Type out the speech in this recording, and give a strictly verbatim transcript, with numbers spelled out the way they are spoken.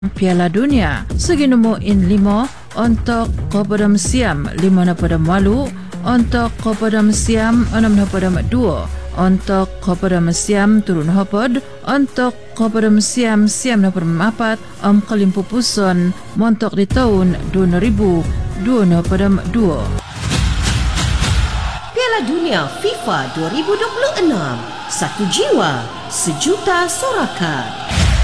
Piala Dunia segi nombor in lima untuk Kepada Siam lima pada malu, untuk Kepada Siam enam pada dua, untuk Kepada Siam turun hopod, untuk Kepada Siam siam pada empat am kalimpu puson montok di tahun dua ribu dua pada dua. Piala Dunia FIFA dua ribu dua puluh enam, satu jiwa, sejuta sorakan.